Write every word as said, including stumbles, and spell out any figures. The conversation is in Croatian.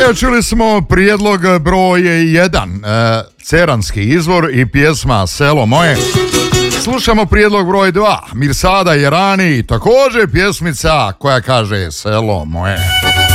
Evo, čuli smo prijedlog broj jedan, e, Ceranski izvor i pjesma Selo moje. Slušamo prijedlog broj dva, Mirsada Jerani, također pjesmica koja kaže Selo moje.